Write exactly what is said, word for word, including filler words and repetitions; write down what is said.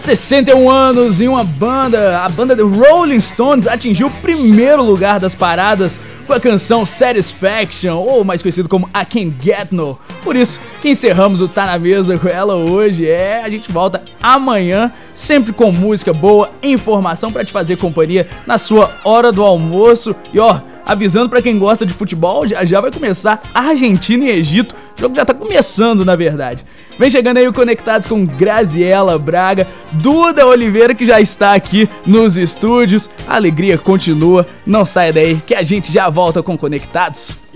sessenta e um anos e uma banda, a banda The Rolling Stones atingiu o primeiro lugar das paradas com a canção Satisfaction, ou mais conhecido como I Can't Get No. Por isso que encerramos o Tá Na Mesa com ela hoje. É, a gente volta amanhã, sempre com música boa, informação pra te fazer companhia na sua hora do almoço. E ó, avisando pra quem gosta de futebol, já já vai começar Argentina e Egito. O jogo já tá começando, na verdade. Vem chegando aí o Conectados com Graziela Braga, Duda Oliveira, que já está aqui nos estúdios. A alegria continua, não saia daí que a gente já volta com Conectados.